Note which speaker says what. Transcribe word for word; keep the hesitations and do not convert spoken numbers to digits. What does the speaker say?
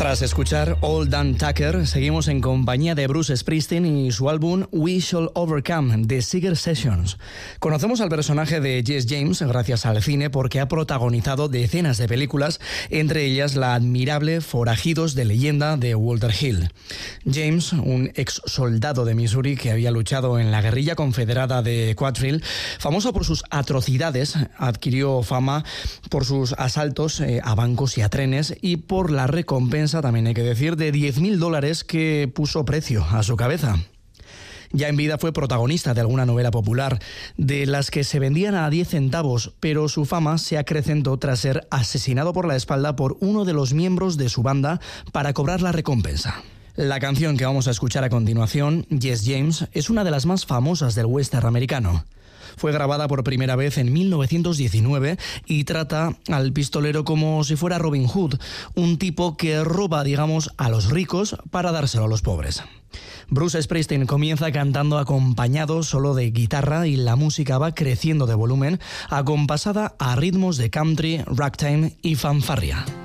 Speaker 1: Tras escuchar All Dan Tucker, seguimos en compañía de Bruce Springsteen y su álbum We Shall Overcome, The Seeger Sessions. Conocemos al personaje de Jesse James gracias al cine porque ha protagonizado decenas de películas, entre ellas la admirable Forajidos de leyenda de Walter Hill. James, un ex soldado de Missouri que había luchado en la guerrilla confederada de Quattrell, famoso por sus atrocidades, adquirió fama por sus asaltos eh, a bancos y a trenes y por la recompensa, también hay que decir, de diez mil dólares que puso precio a su cabeza. Ya en vida fue protagonista de alguna novela popular, de las que se vendían a diez centavos, pero su fama se acrecentó tras ser asesinado por la espalda por uno de los miembros de su banda para cobrar la recompensa. La canción que vamos a escuchar a continuación, Jesse James, es una de las más famosas del western americano. Fue grabada por primera vez en mil novecientos diecinueve y trata al pistolero como si fuera Robin Hood, un tipo que roba, digamos, a los ricos para dárselo a los pobres. Bruce Springsteen comienza cantando acompañado solo de guitarra y la música va creciendo de volumen, acompasada a ritmos de country, ragtime y fanfarria.